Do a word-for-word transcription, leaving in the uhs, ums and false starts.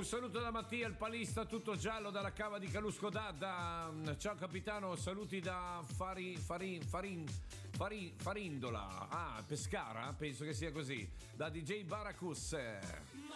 Un saluto da Mattia, il palista tutto giallo dalla cava di Calusco d'Adda. Ciao capitano, saluti da Fari, Farin, Farin, Farin, Farindola. Ah, Pescara? Penso che sia così. Da D J Baracus.